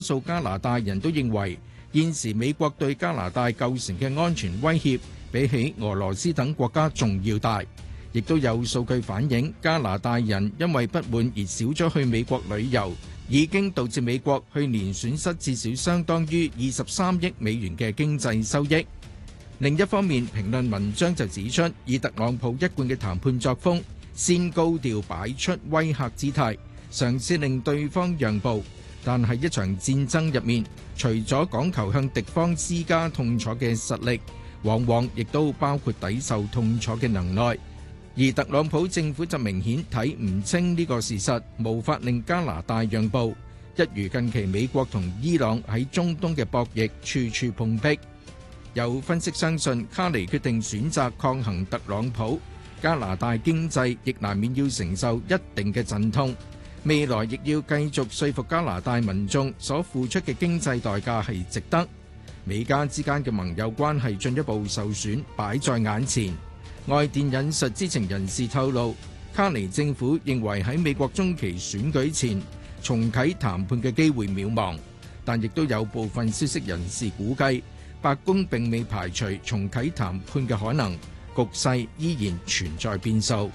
數加拿大人都認為，現時美國對加拿大構成嘅安全威脅，比起俄羅斯等國家仲要大。亦都有數據反映，加拿大人因為不滿而少咗去美國旅遊，已經導致美國去年損失至少相當於23億美元嘅經濟收益。另一方面，評論文章就指出，以特朗普一貫嘅談判作風，先高調擺出威嚇姿態，嘗試令對方讓步。但係一場戰爭入面，除咗講求向敵方施加痛楚嘅實力，往往亦都包括抵受痛楚嘅能耐。而特朗普政府就明顯睇唔清呢個事實，無法令加拿大讓步，一如近期美國同伊朗喺中東嘅博弈，處處碰壁。有分析相信，卡尼決定選擇抗衡特朗普，加拿大經濟亦難免要承受一定嘅陣痛，未來亦要繼續說服加拿大民眾所付出嘅經濟代價係值得。美加之間嘅盟友關係進一步受損，擺在眼前。外電引述知情人士透露，卡尼政府認為喺美國中期選舉前重啟談判嘅機會渺茫，但亦都有部分消息人士估計，白宮並未排除重啟談判嘅可能，局勢依然存在變數。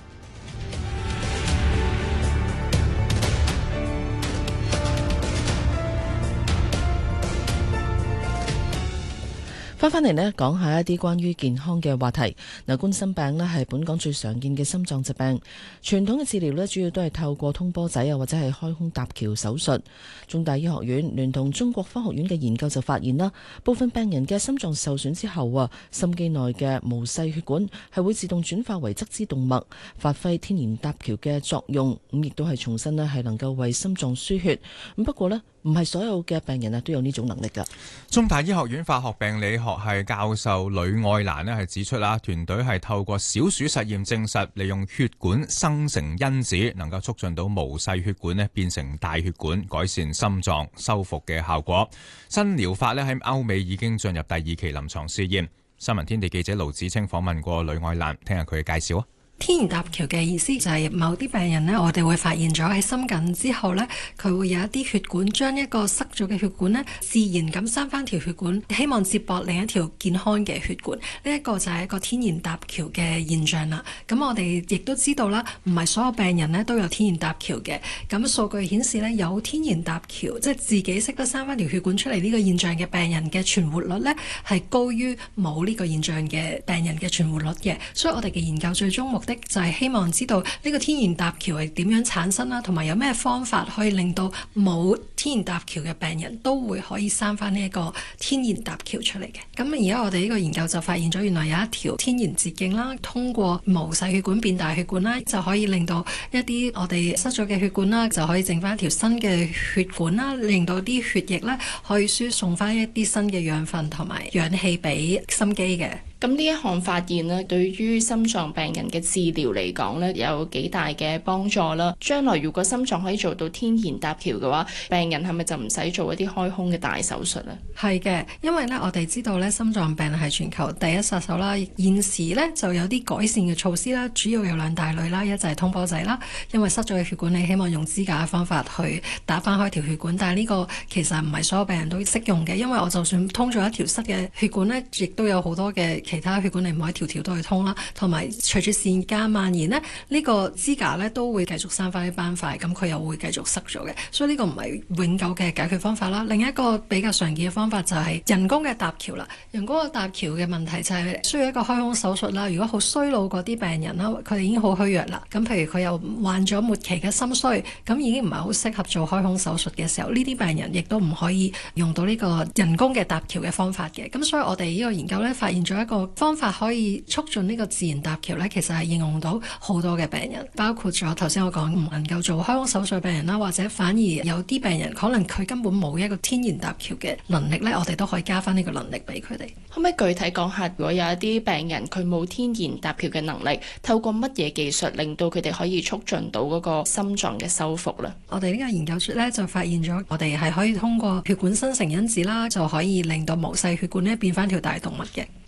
翻嚟呢，講下一啲關於健康嘅話題。嗱，冠心病呢係本港最常見嘅心臟疾病，傳統嘅治療呢主要都係透過通波仔啊，或者係開胸搭橋手術。中大醫學院聯同中國科學院嘅研究就發現啦，部分病人嘅心臟受損之後啊，心肌內嘅毛細血管係會自動轉化為側支動脈，發揮天然搭橋嘅作用。咁亦都係重新呢係能夠為心臟輸血。咁不過呢，唔係所有嘅病人啊都有呢種能力㗎。 中大醫學院化學病理學系教授呂愛蘭呢係指出啦，團隊係透過小鼠實驗證實，利用血管生成因子，能夠促進到毛細血管呢變成大血管，改善心臟修復嘅效果。新療法呢喺歐美已經進入第2期臨床試驗。新聞天地記者盧子清訪問過呂愛蘭，聽下佢嘅介紹啊。 天然搭橋嘅意思就係某啲病人呢，我哋會發現咗喺心梗之後呢，佢會有一啲血管將一個塞咗嘅血管呢，自然咁生翻條血管，希望接駁另一條健康嘅血管。呢一個就係一個天然搭橋嘅現象啦。咁我哋亦都知道啦，唔係所有病人呢都有天然搭橋嘅。咁數據顯示呢，有天然搭橋，即係自己識得生翻條血管出嚟呢個現象嘅病人嘅存活率呢，係高於冇呢個現象嘅病人嘅存活率嘅。所以我哋嘅研究最終目的就係希望知道呢個天然搭橋係點樣產生啦，同埋有咩方法可以令到冇天然搭橋嘅病人都會可以生翻呢一個天然搭橋出嚟嘅。咁而家我哋呢個研究就發現咗，原來有一條天然捷徑啦，通過毛細血管變大血管啦，就可以令到一啲我哋塞咗嘅血管啦，就可以剩翻一條新嘅血管啦，令到啲血液咧可以輸送翻一啲新嘅養分同埋氧氣俾心肌嘅。 咁呢一項發現呢，對於心臟病人嘅治療嚟講呢，有幾大嘅幫助啦。將來如果心臟可以做到天然搭橋嘅話，病人係咪就唔使做一啲開胸嘅大手術呢？ 係嘅，因為呢，我哋知道呢，心臟病係全球第一殺手啦。現時呢，就有啲改善嘅措施啦，主要有2大類啦，一就係通波仔啦，因為塞咗嘅血管，你希望用支架嘅方法去打翻開條血管，但係呢個其實唔係所有病人都適用嘅，因為我就算通咗一條塞嘅血管呢，亦都有好多嘅其他血管你唔可以條條都去通啦，同埋隨住時間蔓延呢，呢個支架呢都會繼續生翻啲斑塊，咁佢又會繼續塞咗嘅，所以呢個唔係永久嘅解決方法啦。另一個比較常見嘅方法就係人工嘅搭橋啦。人工嘅搭橋嘅問題就係需要一個開胸手術啦。如果好衰老嗰啲病人啦，佢哋已經好虛弱啦，咁譬如佢又患咗末期嘅心衰，咁已經唔係好適合做開胸手術嘅時候，呢啲病人亦都唔可以用到呢個人工嘅搭橋嘅方法嘅。咁所以我哋呢個研究呢，發現咗一個方法可以促進呢個自然搭橋呢，其實係應用到好多嘅病人，包括咗頭先我講唔能夠做開胸手術病人啦，或者反而有啲病人可能佢根本冇一個天然搭橋嘅能力呢，我哋都可以加翻呢個能力俾佢哋。 可唔可以具體講下，如果有一啲病人佢冇天然搭橋嘅能力，透過乜嘢技術令到佢哋可以促進到嗰個心臟嘅修復呢？ 我哋呢個研究出呢，就發現咗，我哋係可以通過血管生成因子啦，就可以令到毛細血管呢變翻條大動脈嘅。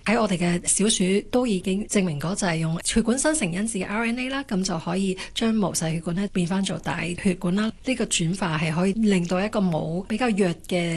喺我哋嘅小鼠都已經證明咗，就係用血管生成因子嘅 RNA 啦，咁就可以將毛細血管咧變翻做大血管啦。呢個轉化係可以令到一個冇比較弱嘅